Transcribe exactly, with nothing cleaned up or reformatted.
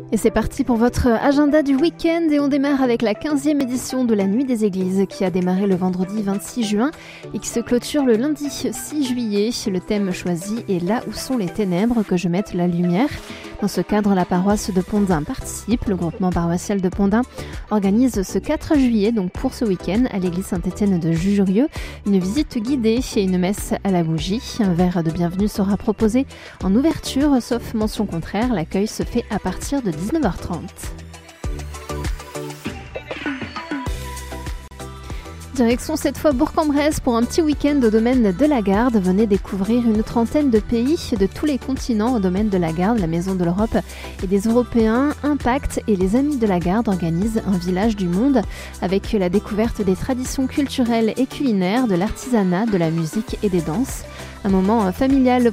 Et c'est parti pour votre agenda du week-end et on démarre avec la quinzième édition de la Nuit des Églises qui a démarré le vendredi vingt-six juin et qui se clôture le lundi six juillet. Le thème choisi est « Là où sont les ténèbres, que je mette la lumière ». Dans ce cadre, la paroisse de Pondin participe. Le groupement paroissial de Pondin organise ce quatre juillet, donc pour ce week-end, à l'église Saint-Étienne de Jujurieux, une visite guidée et une messe à la bougie. Un verre de bienvenue sera proposé en ouverture, sauf mention contraire. L'accueil se fait à partir de dix-neuf heures trente. Direction cette fois Bourg-en-Bresse pour un petit week-end au domaine de la Garde. Venez découvrir une trentaine de pays de tous les continents au domaine de la Garde. La Maison de l'Europe et des Européens, Impact et les Amis de la Garde organisent un village du monde avec la découverte des traditions culturelles et culinaires, de l'artisanat, de la musique et des danses. Un moment familial